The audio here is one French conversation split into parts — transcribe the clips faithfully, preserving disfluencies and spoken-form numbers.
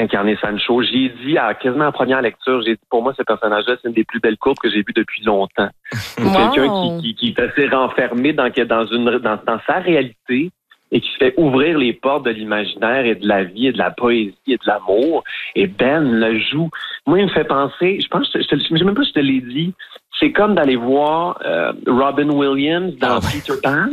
incarner Sancho. J'ai dit, à quasiment en première lecture, j'ai dit, pour moi, ce personnage-là, c'est une des plus belles courbes que j'ai vues depuis longtemps. C'est wow. quelqu'un qui, qui, qui est assez renfermé dans, dans, une, dans, dans sa réalité et qui se fait ouvrir les portes de l'imaginaire et de la vie et de la poésie et de l'amour. Et Ben le joue. Moi, il me fait penser, je pense, je ne sais même pas si je te l'ai dit, c'est comme d'aller voir euh, Robin Williams dans oh. Peter Pan.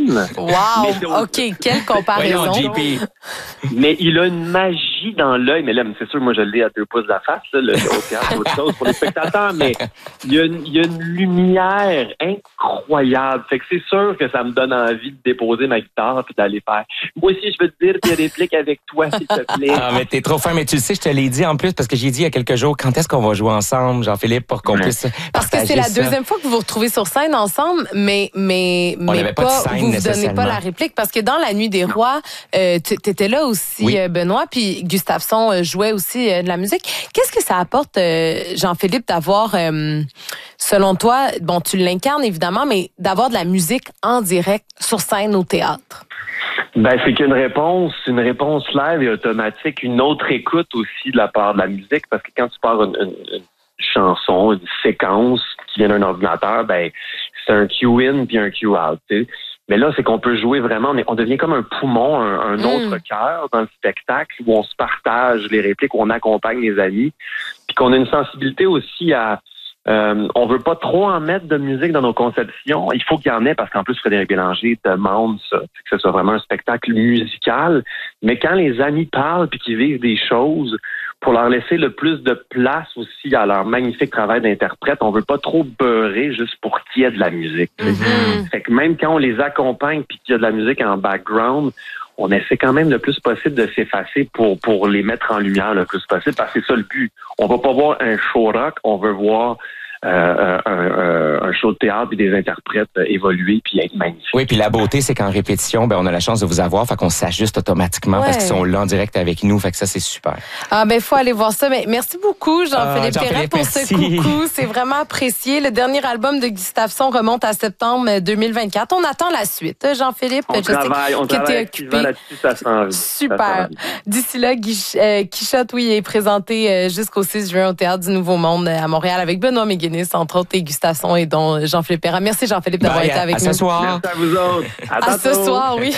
Wow! OK, quelle comparaison. Voyons, J P. Mais il a une magie dans l'œil. Mais là, c'est sûr, moi, je l'ai à deux pouces de la face, là, le, au théâtre, autre chose pour les spectateurs. Mais il y, a une, il y a une lumière incroyable. Fait que c'est sûr que ça me donne envie de déposer ma guitare et d'aller faire. Moi aussi, je veux te dire des répliques avec toi, s'il te plaît. Ah, mais t'es trop fin. Mais tu le sais, je te l'ai dit en plus, parce que j'ai dit il y a quelques jours, quand est-ce qu'on va jouer ensemble, Jean-Philippe, pour qu'on ouais. puisse Parce que c'est la ça. deuxième fois que vous vous retrouvez sur scène ensemble, mais, mais, mais pas, pas vous ne donnez pas la réplique. Parce que dans La Nuit des Rois, euh, tu étais là aussi, oui. Benoît, puis Gustafson jouait aussi euh, de la musique. Qu'est-ce que ça apporte, euh, Jean-Philippe, d'avoir, euh, selon toi, bon, tu l'incarnes évidemment, mais d'avoir de la musique en direct sur scène au théâtre? Ben, c'est qu'une réponse, une réponse live et automatique, une autre écoute aussi de la part de la musique, parce que quand tu pars une, une, une chanson, une séquence qui vient d'un ordinateur, ben c'est un cue-in puis un cue-out, tu sais. Mais là, c'est qu'on peut jouer vraiment, on devient comme un poumon, un, un mm. autre cœur dans le spectacle où on se partage les répliques, où on accompagne les amis, puis qu'on a une sensibilité aussi à... Euh, on veut pas trop en mettre de musique dans nos conceptions. Il faut qu'il y en ait parce qu'en plus, Frédéric Bélanger demande ça, que ce soit vraiment un spectacle musical. Mais quand les amis parlent puis qu'ils vivent des choses, pour leur laisser le plus de place aussi à leur magnifique travail d'interprète, on veut pas trop beurrer juste pour qu'il y ait de la musique. Mm-hmm. Fait que même quand on les accompagne puis qu'il y a de la musique en background, on essaie quand même le plus possible de s'effacer pour pour les mettre en lumière le plus possible, parce que c'est ça le but. On va pas voir un show rock, on veut voir euh, un, un, un show de théâtre et des interprètes évoluer puis être magnifiques. Oui, puis la beauté, c'est qu'en répétition, ben on a la chance de vous avoir, fait qu'on s'ajuste automatiquement ouais. parce qu'ils sont là en direct avec nous, fait que ça, c'est super. Ah ben, faut aller voir ça. Mais merci beaucoup, Jean-Philippe ah, Perrin, pour merci. ce coucou. C'est vraiment apprécié. Le dernier album de Gustafson remonte à septembre deux mille vingt-quatre. On attend la suite. Jean-Philippe, on je travaille, sais on que t'es occupé. Là-dessus, ça s'en Super. D'ici là, Guich, euh, Quichotte, oui, est présenté euh, jusqu'au six juin au Théâtre du Nouveau Monde euh, à Montréal avec Benoît Méguinis, entre autres, et Gustafson et dont Jean-Philippe Perrin. Merci, Jean-Philippe, d'avoir Bye, été avec à nous. Ce soir. Merci à vous autres. À, à ce soir, oui.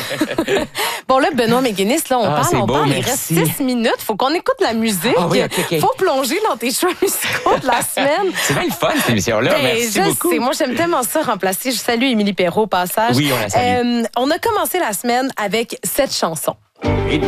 Bon, là, Benoît Méguinis, là, on ah, parle, on beau, parle. merci. Il reste six minutes. Faut qu'on écoute la musique. Ah, oui, okay, okay. Faut plonger dans tes choix musicaux de la semaine. C'est bien le fun, cette émission-là. Ben, merci je beaucoup. sais. Moi, j'aime tellement ça remplacer. Je salue Émilie Perrault au passage. Oui, on la salue. Euh, on a commencé la semaine avec cette chanson.